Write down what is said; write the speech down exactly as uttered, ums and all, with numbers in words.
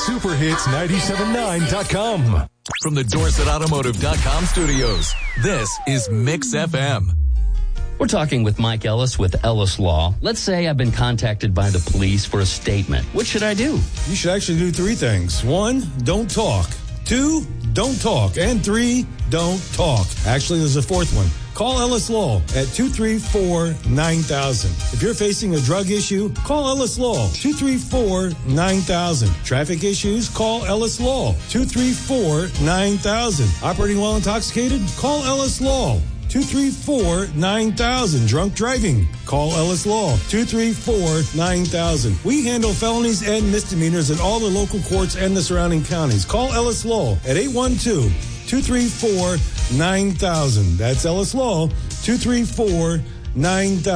super hits nine seven nine dot com. From the Dorset Automotive dot com studios, this is Mix F M. We're talking with Mike Ellis with Ellis Law. Let's say I've been contacted by the police for a statement. What should I do? You should actually do three things. One, don't talk. Two, don't talk. And three, don't talk. Actually, there's a fourth one. Call Ellis Law at two three four, nine thousand. If you're facing a drug issue, call Ellis Law, two three four, nine thousand. Traffic issues, call Ellis Law, two three four, nine thousand. Operating while intoxicated? Call Ellis Law, two three four, nine thousand. Drunk driving? Call Ellis Law, two three four, nine thousand. We handle felonies and misdemeanors in all the local courts and the surrounding counties. Call Ellis Law at eight one two, two three four, nine thousand. That's Ellis Law, two three four, nine thousand.